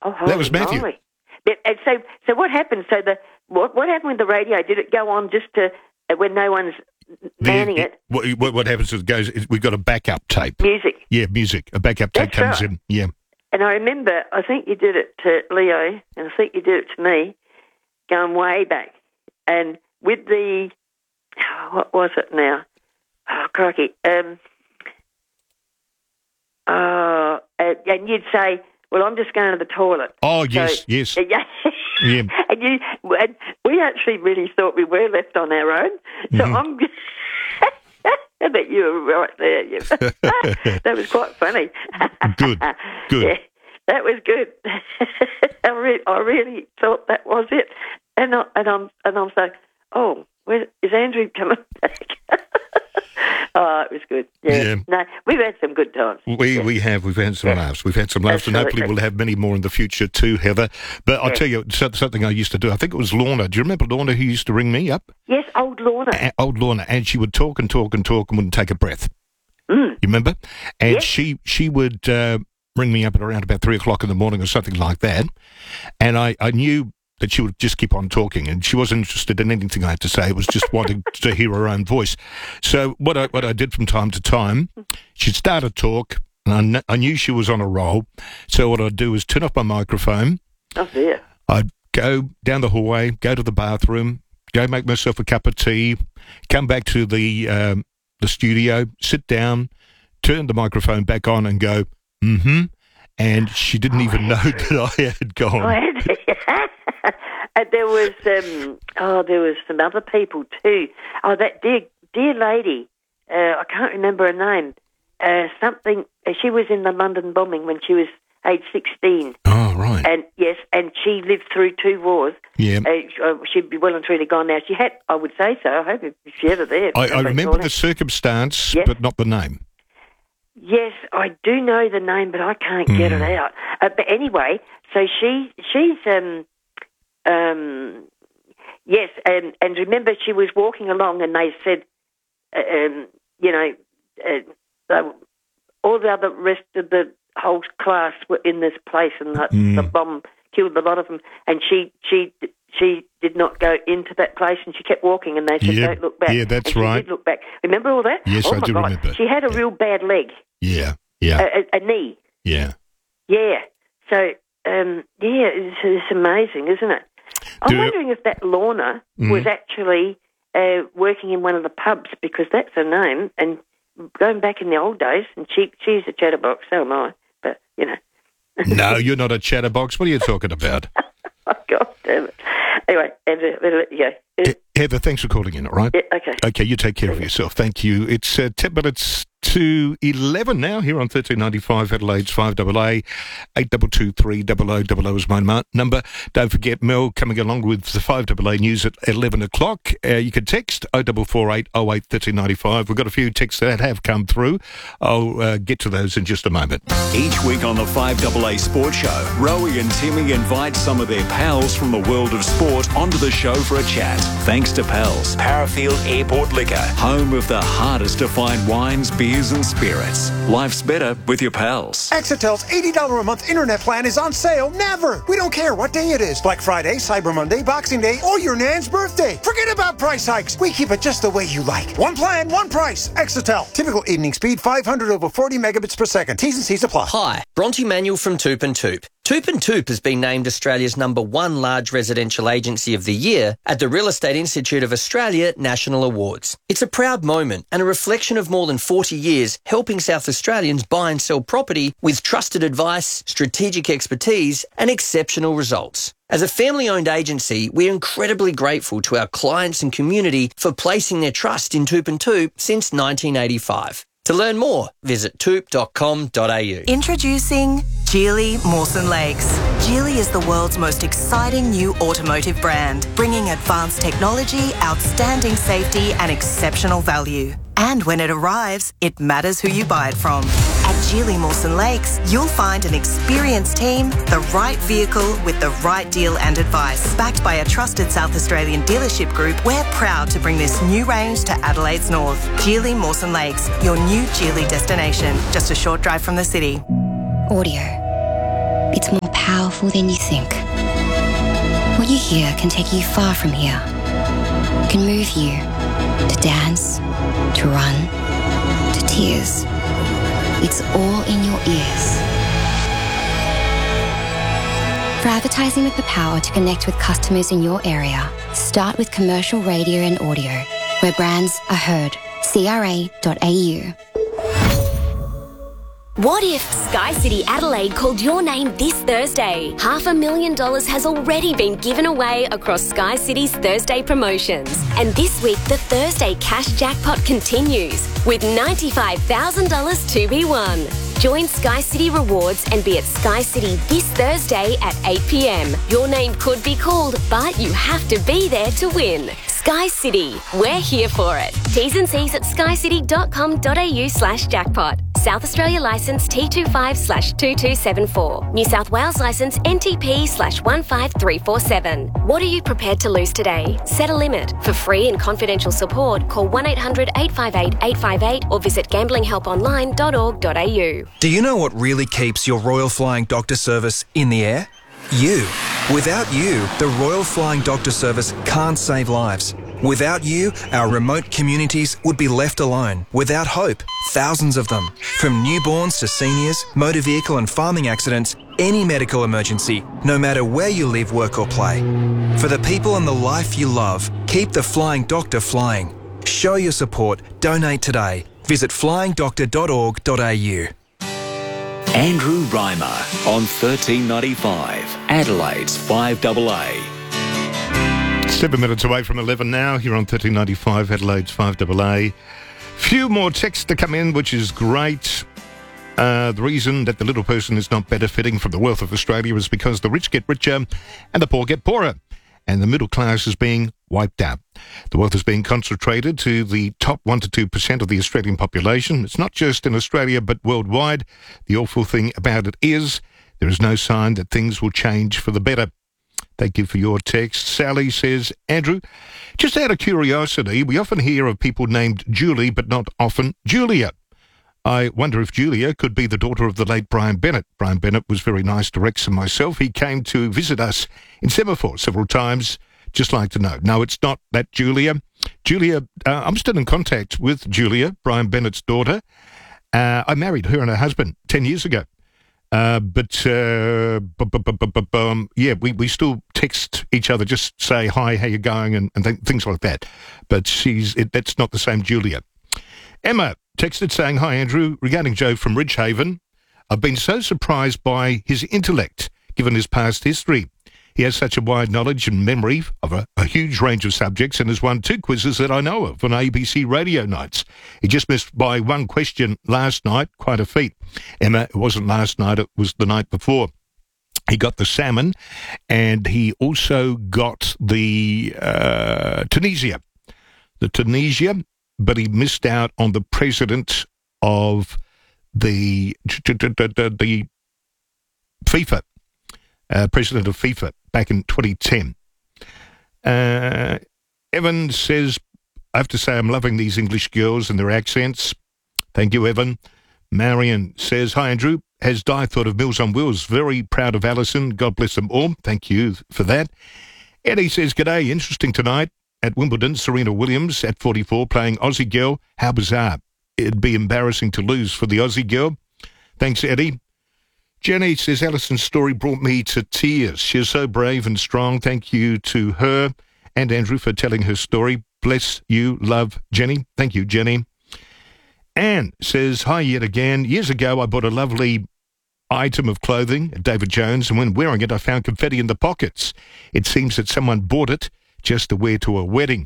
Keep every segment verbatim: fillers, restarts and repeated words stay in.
Oh, that was holy Matthew. moly. But, and so, so what happened? So the what, what happened with the radio? Did it go on just to uh, when no one's manning The- it? What, what, what happens is it goes, is we've got a backup tape. Music. Yeah, music. A backup tape That's comes right. in. Yeah. And I remember, I think you did it to Leo, and I think you did it to me, going way back. And with the, oh, what was it now? Oh, crikey. Um, uh, and, and you'd say, well, I'm just going to the toilet. Oh, yes, So- yes. Yeah. Yeah. And, you, and we actually really thought we were left on our own. So Mhm. I'm... I bet you were right there. You- that was quite funny. Good, good. Yeah, that was good. I, re- I really thought that was it. And, I, and I'm and I'm saying, oh, where is Andrew coming back? Oh, it was good. Yeah. Yeah. No, we've had some good times. We Yeah. we have. We've had some Yeah. laughs. We've had some laughs, and hopefully Absolutely. we'll have many more in the future too, Heather. But I'll Yeah. tell you so- something I used to do. I think it was Lorna. Do you remember Lorna who used to ring me up? Yes, old Lorna. A- old Lorna. And she would talk and talk and talk and wouldn't take a breath. Mm. You remember? And Yes. she she would uh, ring me up at around about three o'clock in the morning or something like that. And I, I knew that she would just keep on talking, and she wasn't interested in anything I had to say. It was just wanting to hear her own voice. So what I what I did from time to time, she'd start a talk, and I, kn- I knew she was on a roll. So what I'd do is turn off my microphone. Oh, dear. I'd go down the hallway, go to the bathroom, go make myself a cup of tea, come back to the um, the studio, sit down, turn the microphone back on, and go, mm-hmm. And she didn't even know that I had gone. Oh, Andy. And there was, um, oh, there was some other people too. Oh, that dear, dear lady, uh, I can't remember her name. Uh, something, uh, she was in the London bombing when she was age sixteen. Oh, right. And yes, and she lived through two wars. Yeah. Uh, she'd be well and truly gone now. She had, I would say so. I hope if she had her there. I, I Nobody remember saw the her. circumstance, Yes. but not the name. Yes, I do know the name, but I can't get Mm. it out. Uh, but anyway, so she she's um um yes, and and remember she was walking along, and they said, uh, um, you know, uh, they, were- all the other rest of the whole class were in this place, and the, Mm. the bomb killed a lot of them. And she she she did not go into that place, and she kept walking, and they said, Yeah, "Don't look back." yeah, that's and she right. did look back. Remember all that? Yes, oh I my do God. remember. She had a Yeah. real bad leg, Yeah, yeah, a, a, a knee. yeah. Yeah. So, um, yeah, it's, it's amazing, isn't it? I'm Do- wondering if that Lorna Mhm. was actually uh, working in one of the pubs, because that's her name. And going back in the old days, and she she's a chatterbox, so am I. But, you know. No, you're not a chatterbox. What are you talking about? Oh, God damn it. Anyway, Andrew, better let you go. He- Heather, thanks for calling in, all right? Yeah, okay. Okay, you take care of yourself. Thank you. It's uh, ten minutes to eleven now here on thirteen ninety-five Adelaide's five A A. eight two two three double oh double oh is my ma- number. Don't forget Mel coming along with the five A A news at eleven o'clock. Uh, you can text oh four four eight oh eight one three nine five. We've got a few texts that have come through. I'll uh, get to those in just a moment. Each week on the five A A Sports Show, Rowie and Timmy invite some of their pals from the world of sport onto the show for a chat. Thanks to Pals, Parafield Airport Liquor, home of the hardest to find wines, beers and spirits. Life's better with your pals. Exitel's eighty dollars a month internet plan is on sale never. We don't care what day it is. Black Friday, Cyber Monday, Boxing Day, or your nan's birthday. Forget about price hikes. We keep it just the way you like. One plan, one price. Exitel. Typical evening speed five hundred over forty megabits per second. T's and C's apply. Hi, Bronte Manuel from Toop and Toop. Toop and Toop has been named Australia's number one large residential agency of the year at the Real Estate Institute of Australia National Awards. It's a proud moment and a reflection of more than forty years helping South Australians buy and sell property with trusted advice, strategic expertise and exceptional results. As a family-owned agency, we're incredibly grateful to our clients and community for placing their trust in Toop and Toop since nineteen eighty-five. To learn more, visit toop dot com dot a u. Introducing Geely Mawson Lakes. Geely is the world's most exciting new automotive brand, bringing advanced technology, outstanding safety and exceptional value. And when it arrives, it matters who you buy it from. At Geely Mawson Lakes, you'll find an experienced team, the right vehicle with the right deal and advice. Backed by a trusted South Australian dealership group, we're proud to bring this new range to Adelaide's north. Geely Mawson Lakes, your new Geely destination, just a short drive from the city. Audio. It's more powerful than you think. What you hear can take you far from here. It can move you to dance, to run, to tears. It's all in your ears. For advertising with the power to connect with customers in your area, start with commercial radio and audio, where brands are heard. C R A dot A U. What if Sky City Adelaide called your name this Thursday? Half a million dollars has already been given away across Sky City's Thursday promotions. And this week, the Thursday cash jackpot continues with ninety-five thousand dollars to be won. Join Sky City Rewards and be at Sky City this Thursday at eight p m. Your name could be called, but you have to be there to win. Sky City, we're here for it. T's and C's at skycity.com.au slash jackpot. South Australia licence T twenty-five slash two two seven four. New South Wales licence N T P slash one five three four seven. What are you prepared to lose today? Set a limit. For free and confidential support, call one eight hundred eight five eight eight five eight or visit gambling help online dot org dot a u. Do you know what really keeps your Royal Flying Doctor Service in the air? You. Without you, the Royal Flying Doctor Service can't save lives. Without you, our remote communities would be left alone, without hope, thousands of them. From newborns to seniors, motor vehicle and farming accidents, any medical emergency, no matter where you live, work or play. For the people and the life you love, keep the Flying Doctor flying. Show your support. Donate today. Visit flying doctor dot org dot a u. Andrew Reimer on thirteen ninety-five, Adelaide's five A A. Seven minutes away from eleven now, here on thirteen ninety-five, Adelaide's five A A. Few more texts to come in, which is great. Uh, the reason that the little person is not benefiting from the wealth of Australia is because the rich get richer and the poor get poorer, and the middle class is being wiped out. The wealth is being concentrated to the top one to two percent of the Australian population. It's not just in Australia, but worldwide. The awful thing about it is there is no sign that things will change for the better. Thank you for your text. Sally says, Andrew, just out of curiosity, we often hear of people named Julie, but not often Julia. I wonder if Julia could be the daughter of the late Brian Bennett. Brian Bennett was very nice to Rex and myself. He came to visit us in Semaphore several times. Just like to know. No, it's not that Julia. Julia, uh, I'm still in contact with Julia, Brian Bennett's daughter. Uh, I married her and her husband ten years ago. Uh, but, uh, bu- bu- bu- bu- bu- um, yeah, we, we still text each other, just say, hi, how you going, and, and th- things like that. But she's it, that's not the same Julia. Emma texted saying, hi, Andrew, regarding Joe from Ridgehaven. I've been so surprised by his intellect, given his past history. He has such a wide knowledge and memory of a, a huge range of subjects and has won two quizzes that I know of on A B C radio nights. He just missed by one question last night, quite a feat. Emma, it wasn't last night, it was the night before. He got the salmon and he also got the uh, Tunisia. The Tunisia, but he missed out on the president of the, the FIFA. Uh, president of FIFA back in twenty ten. Uh, Evan says, I have to say I'm loving these English girls and their accents. Thank you, Evan. Marion says, hi, Andrew. Has Di thought of Meals on Wheels? Very proud of Alison. God bless them all. Thank you for that. Eddie says, g'day. Interesting tonight at Wimbledon. Serena Williams at forty-four playing Aussie girl. How bizarre. It'd be embarrassing to lose for the Aussie girl. Thanks, Eddie. Jenny says, Alison's story brought me to tears. She is so brave and strong. Thank you to her and Andrew for telling her story. Bless you, love, Jenny. Thank you, Jenny. Anne says, hi yet again. Years ago, I bought a lovely item of clothing at David Jones, and when wearing it, I found confetti in the pockets. It seems that someone bought it just to wear to a wedding.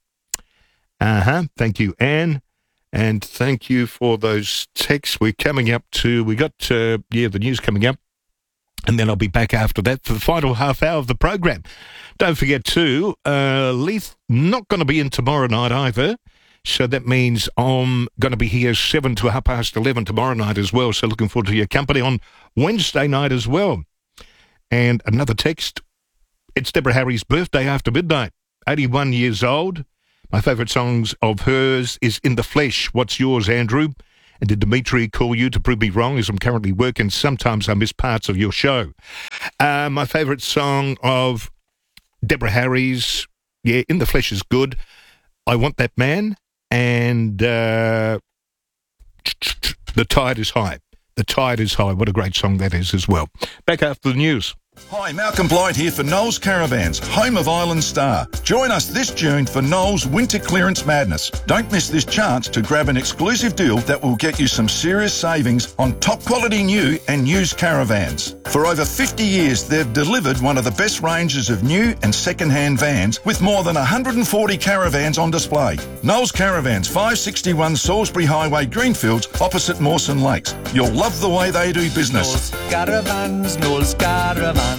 Uh-huh. Thank you, Anne. And thank you for those texts. We're coming up to, we got, uh, yeah, the news coming up. And then I'll be back after that for the final half hour of the program. Don't forget, too, uh, Leith not going to be in tomorrow night either. So that means I'm going to be here seven to half past eleven tomorrow night as well. So looking forward to your company on Wednesday night as well. And another text. It's Deborah Harry's birthday after midnight. eighty-one years old. My favourite songs of hers is In the Flesh. What's yours, Andrew? And did Dimitri call you to prove me wrong, as I'm currently working? Sometimes I miss parts of your show. Uh, my favourite song of Deborah Harry's, yeah, In the Flesh is good. I Want That Man. And uh, The Tide is High. The Tide is High. What a great song that is as well. Back after the news. Hi, Malcolm Blight here for Knowles Caravans, home of Island Star. Join us this June for Knowles Winter Clearance Madness. Don't miss this chance to grab an exclusive deal that will get you some serious savings on top quality new and used caravans. For over fifty years, they've delivered one of the best ranges of new and second-hand vans with more than one hundred forty caravans on display. Knowles Caravans, five sixty-one Salisbury Highway, Greenfields, opposite Mawson Lakes. You'll love the way they do business. Knowles Caravans, Knowles Caravans.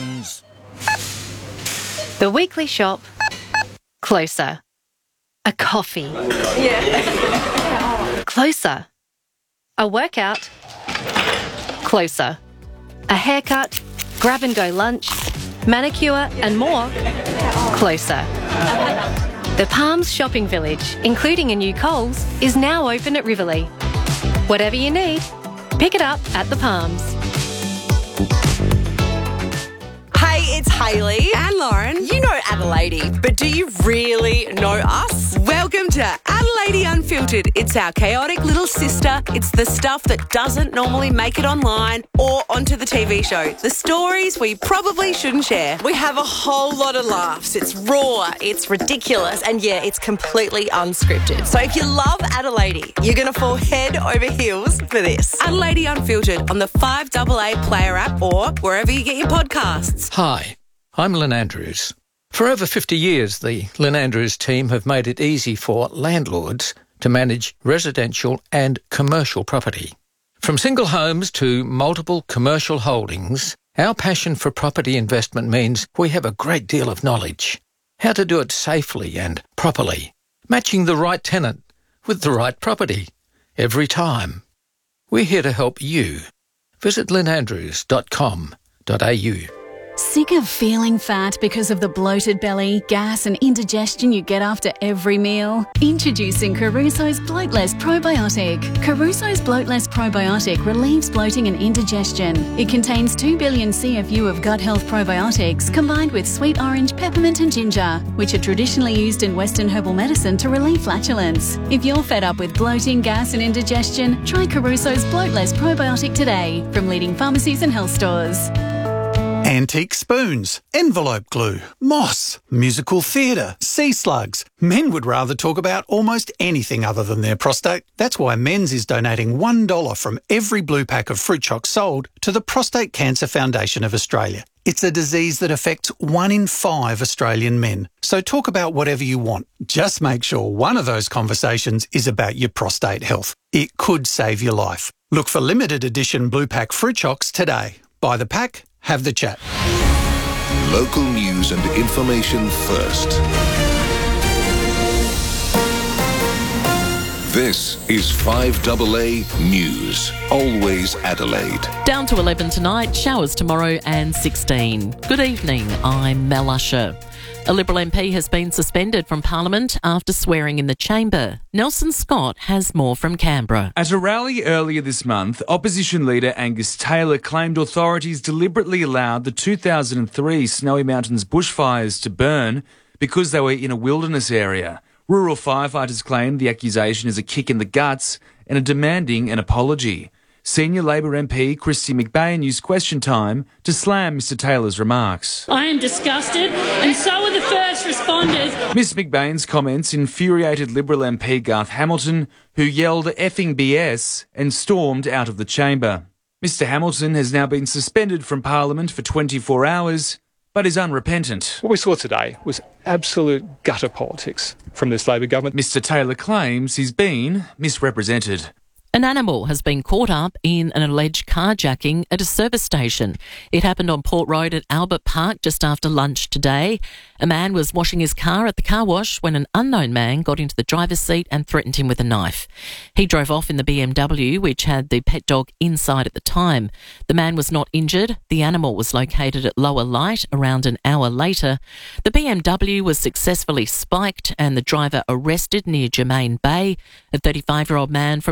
The weekly shop. Closer. A coffee. Yeah. Closer. A workout. Closer. A haircut. Grab and go lunch. Manicure and more. Closer. The Palms Shopping Village, including a new Coles, is now open at Riverlea. Whatever you need, pick it up at the Palms. Hey, it's Hayley. And Lauren. You know Adelaide, but do you really know us? Welcome to Adelaide Unfiltered. It's our chaotic little sister. It's the stuff that doesn't normally make it online or onto the T V show. The stories we probably shouldn't share. We have a whole lot of laughs. It's raw, it's ridiculous, and yeah, it's completely unscripted. So if you love Adelaide, you're going to fall head over heels for this. Adelaide Unfiltered on the five A A Player app or wherever you get your podcasts. Hi, I'm Lynn Andrews. For over fifty years, the Lynn Andrews team have made it easy for landlords to manage residential and commercial property. From single homes to multiple commercial holdings, our passion for property investment means we have a great deal of knowledge. How to do it safely and properly, matching the right tenant with the right property every time. We're here to help you. Visit lynn andrews dot com dot a u. Sick of feeling fat because of the bloated belly, gas and indigestion you get after every meal? Introducing Caruso's Bloatless Probiotic. Caruso's Bloatless Probiotic relieves bloating and indigestion. It contains two billion C F U of gut health probiotics combined with sweet orange, peppermint and ginger, which are traditionally used in Western herbal medicine to relieve flatulence. If you're fed up with bloating, gas and indigestion, try Caruso's Bloatless Probiotic today from leading pharmacies and health stores. Antique spoons, envelope glue, moss, musical theatre, sea slugs. Men would rather talk about almost anything other than their prostate. That's why Men's is donating one dollar from every blue pack of fruit chocs sold to the Prostate Cancer Foundation of Australia. It's a disease that affects one in five Australian men. So talk about whatever you want. Just make sure one of those conversations is about your prostate health. It could save your life. Look for limited edition blue pack fruit chocs today. Buy the pack, have the chat. Local news and information first. This is five A A News. Always Adelaide. Down to eleven tonight, showers tomorrow and sixteen. Good evening, I'm Mel Usher. A Liberal M P has been suspended from Parliament after swearing in the chamber. Nelson Scott has more from Canberra. At a rally earlier this month, opposition leader Angus Taylor claimed authorities deliberately allowed the two thousand three Snowy Mountains bushfires to burn because they were in a wilderness area. Rural firefighters claim the accusation is a kick in the guts and are demanding an apology. Senior Labor M P Christy McBain used Question Time to slam Mr Taylor's remarks. I am disgusted, and so are the first responders. Miss McBain's comments infuriated Liberal M P Garth Hamilton, who yelled effing B S and stormed out of the chamber. Mister Hamilton has now been suspended from Parliament for twenty-four hours, but is unrepentant. What we saw today was absolute gutter politics from this Labor government. Mister Taylor claims he's been misrepresented. An animal has been caught up in an alleged carjacking at a service station. It happened on Port Road at Albert Park just after lunch today. A man was washing his car at the car wash when an unknown man got into the driver's seat and threatened him with a knife. He drove off in the B M W, which had the pet dog inside at the time. The man was not injured. The animal was located at Lower Light around an hour later. The B M W was successfully spiked and the driver arrested near Germain Bay, a thirty-five-year-old man from Kilburn.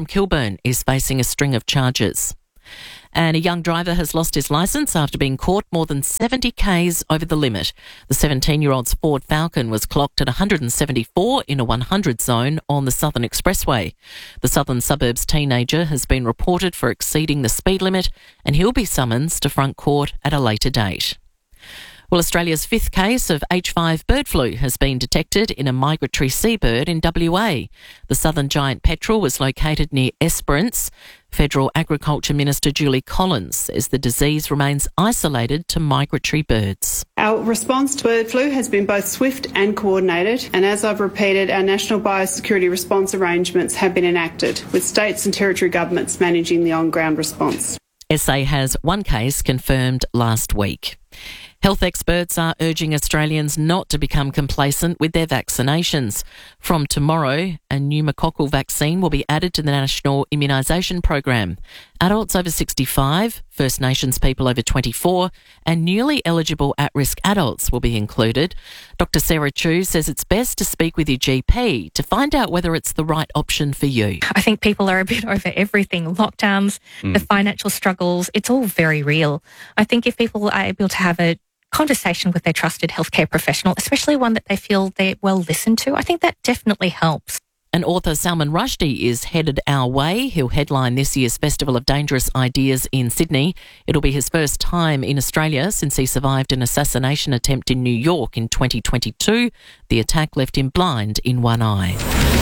alone is facing a string of charges. And a young driver has lost his licence after being caught more than seventy kays over the limit. The seventeen-year-old's Ford Falcon was clocked at one hundred seventy-four in a one hundred zone on the Southern Expressway. The Southern Suburbs teenager has been reported for exceeding the speed limit, and he'll be summoned to front court at a later date. Well, Australia's fifth case of H five bird flu has been detected in a migratory seabird in W A. The southern giant petrel was located near Esperance. Federal Agriculture Minister Julie Collins says the disease remains isolated to migratory birds. Our response to bird flu has been both swift and coordinated, and as I've repeated, our national biosecurity response arrangements have been enacted, with states and territory governments managing the on-ground response. S A has one case confirmed last week. Health experts are urging Australians not to become complacent with their vaccinations. From tomorrow, a pneumococcal vaccine will be added to the National Immunisation Program. Adults over sixty-five, First Nations people over twenty-four, and newly eligible at-risk adults will be included. Doctor Sarah Chu says it's best to speak with your G P to find out whether it's the right option for you. I think people are a bit over everything. Lockdowns, mm. the financial struggles, it's all very real. I think if people are able to have a conversation with their trusted healthcare professional, especially one that they feel they're well listened to, I think that definitely helps. And author Salman Rushdie is headed our way. He'll headline this year's Festival of Dangerous Ideas in Sydney. It'll be his first time in Australia since he survived an assassination attempt in New York in twenty twenty-two. The attack left him blind in one eye.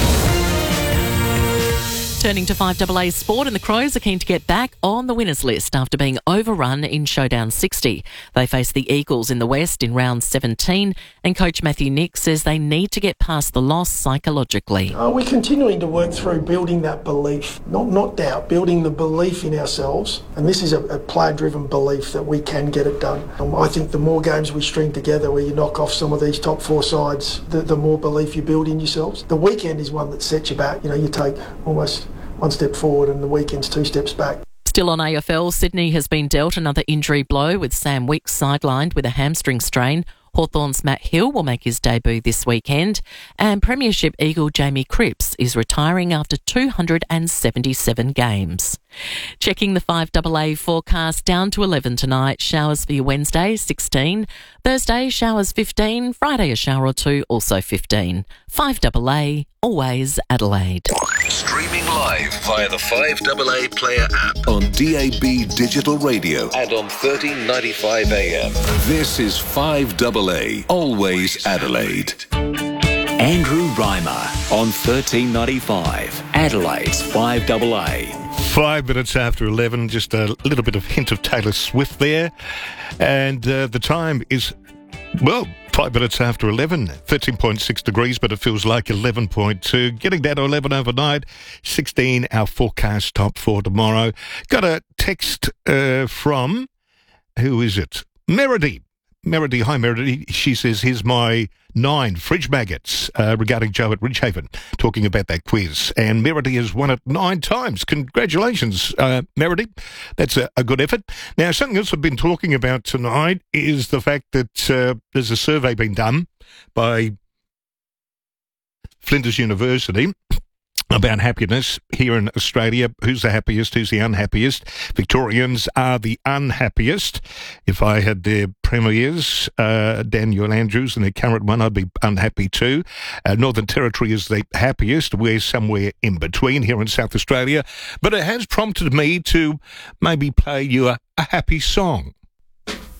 Turning to five A A sport, and the Crows are keen to get back on the winners list after being overrun in Showdown sixty. They face the Eagles in the West in round seventeen, and coach Matthew Nick says they need to get past the loss psychologically. Uh, we're continuing to work through building that belief, not not doubt, building the belief in ourselves, and this is a, a player-driven belief that we can get it done. Um, I think the more games we string together where you knock off some of these top four sides, the, the more belief you build in yourselves. The weekend is one that sets you back. You know, you take almost one step forward and the weekend's two steps back. Still on A F L, Sydney has been dealt another injury blow with Sam Wicks sidelined with a hamstring strain. Hawthorn's Matt Hill will make his debut this weekend, and Premiership Eagle Jamie Cripps is retiring after two hundred seventy-seven games. Checking the five A A forecast, down to eleven tonight, showers for your Wednesday, sixteen. Thursday, showers fifteen. Friday, a shower or two, also fifteen. five A A, always Adelaide. Streaming live via the five A A Player app on D A B Digital Radio and on thirteen ninety-five A M. This is five A A, always Adelaide. Andrew Reimer on thirteen ninety-five, Adelaide's five A A. Five minutes after eleven, just a little bit of hint of Taylor Swift there. And uh, the time is, well, five minutes after eleven, thirteen point six degrees, but it feels like eleven point two. Getting down to eleven overnight, sixteen our forecast top for tomorrow. Got a text uh, from, who is it? Meredy. Meredy, hi Meredy. She says, here's my nine fridge maggots uh, regarding Joe at Ridgehaven, talking about that quiz. And Meredy has won it nine times. Congratulations, uh, Meredy. That's a, a good effort. Now, something else I've been talking about tonight is the fact that uh, there's a survey being done by Flinders University about happiness here in Australia. Who's the happiest? Who's the unhappiest? Victorians are the unhappiest. If I had their premiers, uh, Daniel Andrews, and their current one, I'd be unhappy too. Uh, Northern Territory is the happiest. We're somewhere in between here in South Australia. But it has prompted me to maybe play you a, a happy song.